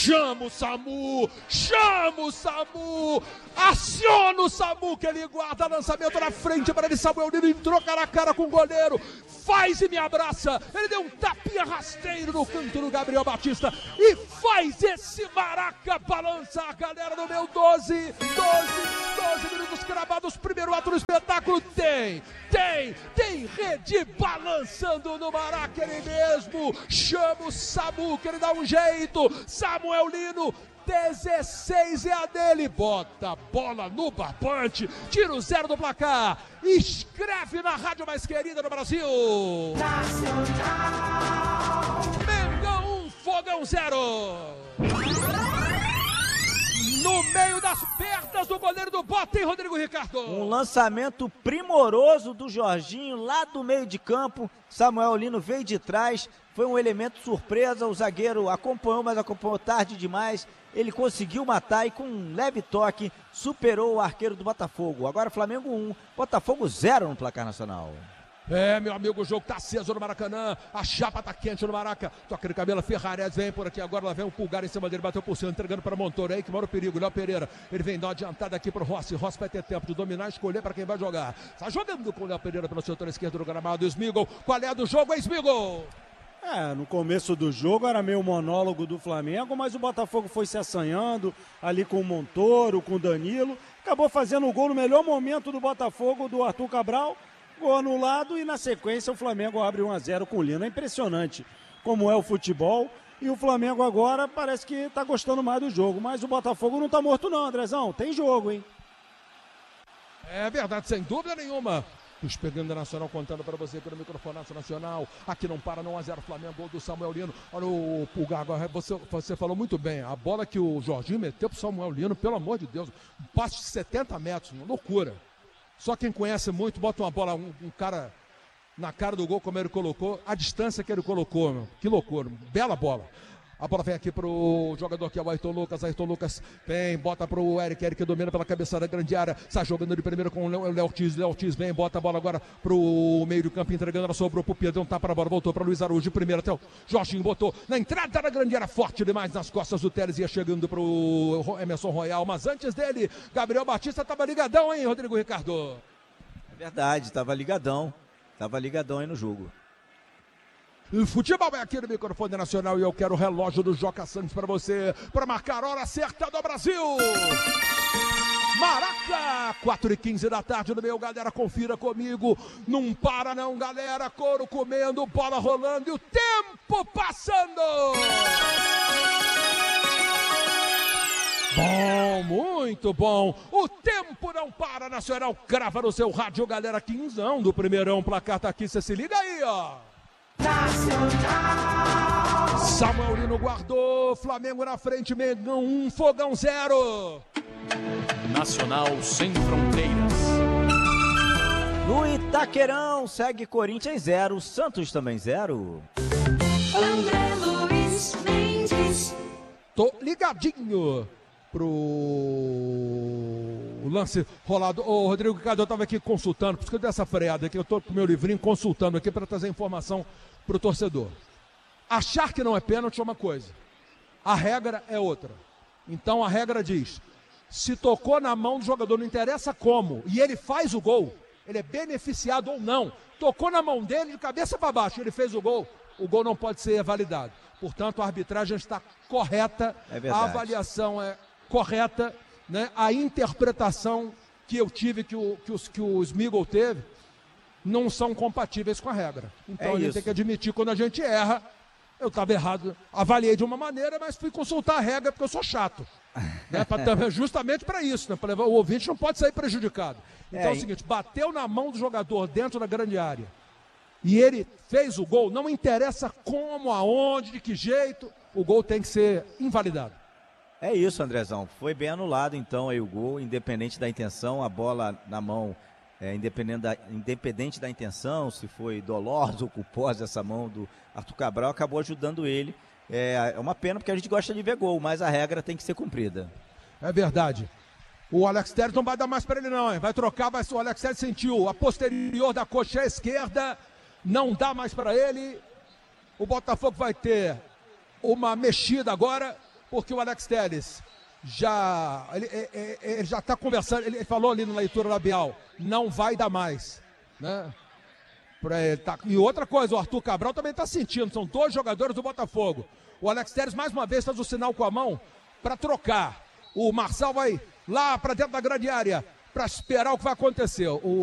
chama o SAMU, aciona o SAMU, que ele guarda lançamento na frente para ele, Samuel Lino entrou cara a cara com o goleiro, faz e me abraça, ele deu um tapinha rasteiro no canto do Gabriel Batista e faz esse Maraca balançar, galera, no meu 12 minutos cravados, primeiro ato do espetáculo, tem rede balançando no Maraca, ele mesmo chama o SAMU, que ele dá um jeito, Samuel Lino, 16 é a dele, bota a bola no barbante, tira o 0 do placar, escreve na rádio mais querida do Brasil, Nacional, Mengão 1, Fogão 0. No meio das pernas do goleiro do Bota, hein, Rodrigo Ricardo? Um lançamento primoroso do Jorginho lá do meio de campo. Samuel Lino veio de trás, foi um elemento surpresa. O zagueiro acompanhou, mas acompanhou tarde demais. Ele conseguiu matar e com um leve toque superou o arqueiro do Botafogo. Agora Flamengo 1, Botafogo 0 no placar nacional. Meu amigo, o jogo tá aceso no Maracanã, a chapa tá quente no Maraca, toca de cabelo, Ferrares vem por aqui, agora lá vem o Pulgar em cima dele, bateu por cima, entregando para Montoro, aí que mora o perigo, Léo Pereira, ele vem dar uma adiantada aqui pro Rossi vai ter tempo de dominar, escolher para quem vai jogar, tá jogando com o Léo Pereira pelo setor esquerdo do gramado, Smigol, qual é a do jogo, é Smigol? No começo do jogo era meio monólogo do Flamengo, mas o Botafogo foi se assanhando ali com o Montoro, com o Danilo, acabou fazendo o gol no melhor momento do Botafogo, do Arthur Cabral, gol anulado e na sequência o Flamengo abre 1-0 com o Lino. É impressionante como é o futebol e o Flamengo agora parece que está gostando mais do jogo, mas o Botafogo não está morto não, Andrezão, tem jogo, hein? É verdade, sem dúvida nenhuma. Os pegando Nacional contando para você pelo microfone Nacional. Aqui não para, não 1-0 Flamengo, gol do Samuel Lino. Olha o Pulgar, agora você falou muito bem. A bola que o Jorginho meteu pro Samuel Lino, pelo amor de Deus, um passe de 70 metros, uma loucura. Só quem conhece muito, bota uma bola, um cara na cara do gol, como ele colocou, a distância que ele colocou, meu. Que loucura, bela bola. A bola vem aqui pro jogador que é o Ayrton Lucas vem, bota pro Eric domina pela cabeçada da grande área, sai jogando de primeiro com o Léo Ortiz vem, bota a bola agora pro meio do campo, entregando, ela sobrou pro Pedro, tá para a bola, voltou para Luiz Araújo de primeiro, até o Jorginho botou na entrada da grande área, forte demais nas costas do Teles, ia chegando pro Emerson Royal, mas antes dele, Gabriel Batista tava ligadão, hein, Rodrigo Ricardo? É verdade, tava ligadão aí no jogo. O futebol é aqui no microfone Nacional e eu quero o relógio do Joca Santos para você, para marcar a hora certa do Brasil. Maraca, 4h15 da tarde no meu, galera, confira comigo, não para não, galera, couro comendo, bola rolando e o tempo passando. Bom, muito bom, o tempo não para, Nacional, crava no seu rádio, galera, 15 do primeirão, placar tá aqui, você se liga aí, ó. Nacional. Samuel Lino guardou, Flamengo na frente, Mengão 1, Fogão 0. Nacional sem fronteiras. No Itaquerão, segue Corinthians 0, Santos também 0. André Luiz Mendes. Tô ligadinho pro lance rolado. Ô, Rodrigo Ricardo, eu tava aqui consultando, por isso que eu dei essa freada aqui, eu tô com o meu livrinho consultando aqui para trazer informação pro torcedor. Achar que não é pênalti é uma coisa, a regra é outra. Então a regra diz, se tocou na mão do jogador, não interessa como, e ele faz o gol, ele é beneficiado ou não, tocou na mão dele de cabeça para baixo, ele fez o gol não pode ser validado. Portanto, a arbitragem está correta, a avaliação é correta, né? A interpretação que eu tive, que o Smigol teve, não são compatíveis com a regra. Então a gente tem que admitir quando a gente erra. Eu estava errado, avaliei de uma maneira, mas fui consultar a regra porque eu sou chato. Né? Justamente para isso, né? Para levar o ouvinte, não pode sair prejudicado. Então é o seguinte, bateu na mão do jogador dentro da grande área e ele fez o gol, não interessa como, aonde, de que jeito, o gol tem que ser invalidado. É isso, Andrezão, foi bem anulado então aí o gol, independente da intenção, a bola na mão, independente da intenção, se foi dolosa ou culposa essa mão do Arthur Cabral, acabou ajudando ele. É uma pena porque a gente gosta de ver gol, mas a regra tem que ser cumprida. É verdade. O Alex Telles não vai dar mais para ele não, hein? Vai trocar, mas o Alex Telles sentiu a posterior da coxa esquerda, não dá mais para ele. O Botafogo vai ter uma mexida agora porque o Alex Telles ele já está conversando, ele falou ali na leitura labial, não vai dar mais, né? E outra coisa, o Arthur Cabral também está sentindo, são 2 jogadores do Botafogo. O Alex Telles mais uma vez faz o sinal com a mão para trocar. O Marçal vai lá para dentro da grande área para esperar o que vai acontecer.